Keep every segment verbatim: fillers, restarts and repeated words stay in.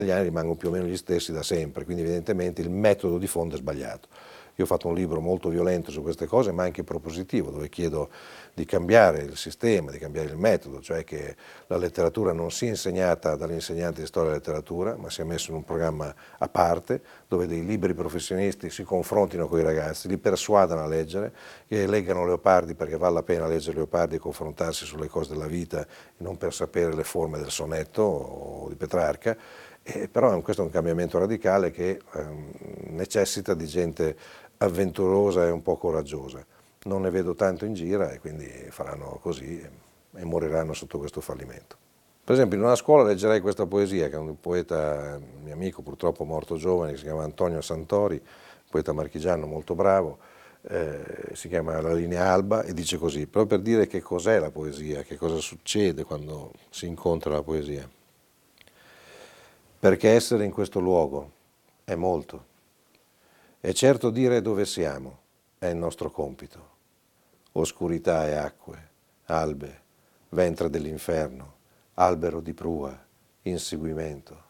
gli anni rimangono più o meno gli stessi da sempre, quindi evidentemente il metodo di fondo è sbagliato. Io ho fatto un libro molto violento su queste cose, ma anche propositivo, dove chiedo di cambiare il sistema, di cambiare il metodo, cioè che la letteratura non sia insegnata dall'insegnante di storia e letteratura, ma sia messo in un programma a parte, dove dei liberi professionisti si confrontino con i ragazzi, li persuadano a leggere, che leggano Leopardi perché vale la pena leggere Leopardi e confrontarsi sulle cose della vita, e non per sapere le forme del sonetto o di Petrarca. Eh, però questo è un cambiamento radicale che ehm, necessita di gente avventurosa e un po' coraggiosa. Non ne vedo tanto in gira e quindi faranno così e, e moriranno sotto questo fallimento. Per esempio in una scuola leggerei questa poesia che è un poeta, mio amico purtroppo morto giovane, che si chiama Antonio Santori, un poeta marchigiano molto bravo, eh, si chiama La linea alba e dice così, proprio per dire che cos'è la poesia, che cosa succede quando si incontra la poesia. Perché essere in questo luogo è molto. E certo dire dove siamo è il nostro compito. Oscurità e acque, albe, ventre dell'inferno, albero di prua, inseguimento.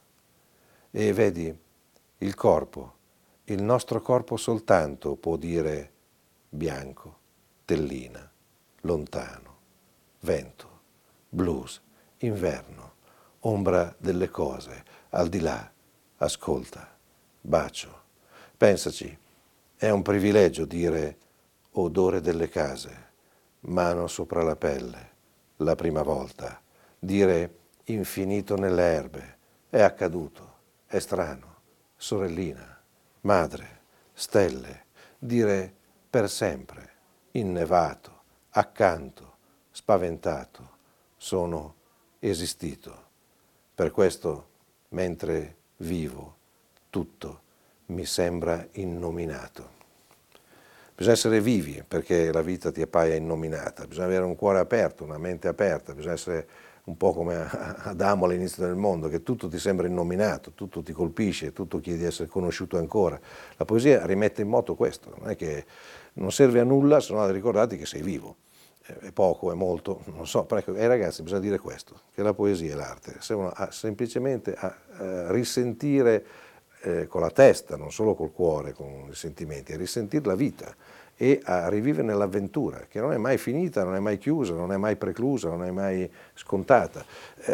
E vedi, il corpo, il nostro corpo soltanto può dire bianco, tellina, lontano, vento, blues, inverno, ombra delle cose, al di là, ascolta, bacio. Pensaci, è un privilegio dire odore delle case, mano sopra la pelle, la prima volta, dire infinito nelle erbe, è accaduto, è strano, sorellina, madre, stelle, dire per sempre, innevato, accanto, spaventato, sono esistito. Per questo, mentre vivo, tutto mi sembra innominato. Bisogna essere vivi perché la vita ti appaia innominata, bisogna avere un cuore aperto, una mente aperta, bisogna essere un po' come Adamo all'inizio del mondo, che tutto ti sembra innominato, tutto ti colpisce, tutto chiedi di essere conosciuto ancora. La poesia rimette in moto questo, non è che non serve a nulla se non ricordati che sei vivo. È poco, è molto, non so, però ecco, ai ragazzi bisogna dire questo, che la poesia e l'arte servono a, semplicemente a, a risentire eh, con la testa, non solo col cuore, con i sentimenti, a risentire la vita e a rivivere nell'avventura, che non è mai finita, non è mai chiusa, non è mai preclusa, non è mai scontata.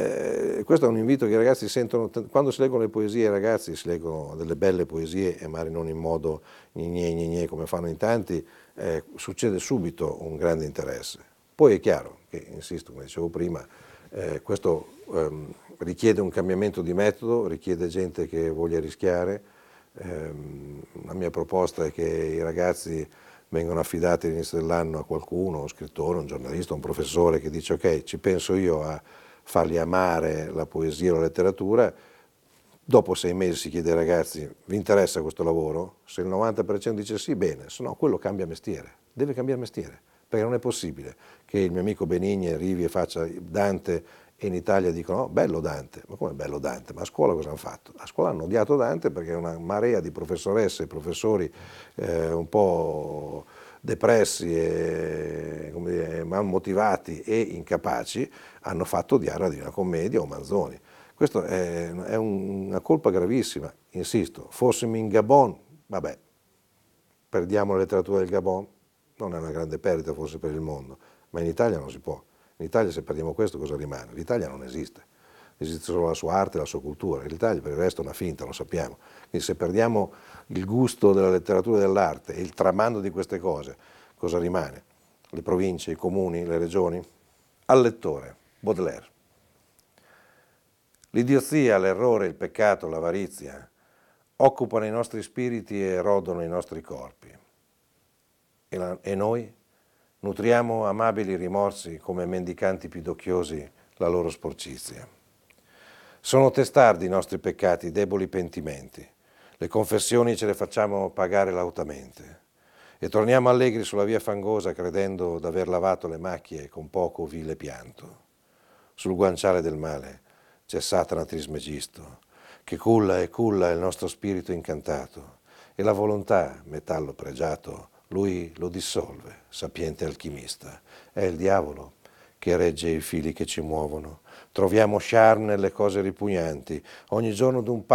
Eh, questo è un invito che i ragazzi sentono, quando si leggono le poesie ai ragazzi, si leggono delle belle poesie e magari non in modo gne gne gne come fanno in tanti, eh, succede subito un grande interesse. Poi è chiaro che, insisto, come dicevo prima, eh, questo ehm, richiede un cambiamento di metodo, richiede gente che voglia rischiare. Eh, la mia proposta è che i ragazzi vengono affidati all'inizio dell'anno a qualcuno, un scrittore, un giornalista, un professore che dice ok, ci penso io a fargli amare la poesia o la letteratura. Dopo sei mesi si chiede ai ragazzi, vi interessa questo lavoro? Se il novanta per cento dice sì, bene, se no quello cambia mestiere, deve cambiare mestiere, perché non è possibile che il mio amico Benigni arrivi e faccia Dante e in Italia dicono oh, bello Dante, ma come bello Dante? Ma a scuola cosa hanno fatto? A scuola hanno odiato Dante perché una marea di professoresse e professori eh, un po' depressi e come dire, malmotivati e incapaci hanno fatto odiare la Divina Commedia o Manzoni. Questa è, è una colpa gravissima, insisto, fossimo in Gabon, vabbè, perdiamo la letteratura del Gabon, non è una grande perdita forse per il mondo, ma in Italia non si può. In Italia se perdiamo questo cosa rimane? L'Italia non esiste, esiste solo la sua arte e la sua cultura, l'Italia per il resto è una finta, lo sappiamo. Quindi se perdiamo il gusto della letteratura e dell'arte e il tramando di queste cose, cosa rimane? Le province, i comuni, le regioni? Al lettore, Baudelaire. L'idiozia, l'errore, il peccato, l'avarizia occupano i nostri spiriti e erodono i nostri corpi. E, la, e noi nutriamo amabili rimorsi come mendicanti pidocchiosi la loro sporcizia. Sono testardi i nostri peccati, deboli pentimenti. Le confessioni ce le facciamo pagare lautamente. E torniamo allegri sulla via fangosa credendo d'aver lavato le macchie con poco vile pianto. Sul guanciale del male c'è Satana Trismegisto, che culla e culla il nostro spirito incantato, e la volontà, metallo pregiato, lui lo dissolve, sapiente alchimista. È il diavolo che regge i fili che ci muovono, Troviamo charme nelle cose ripugnanti. Ogni giorno d'un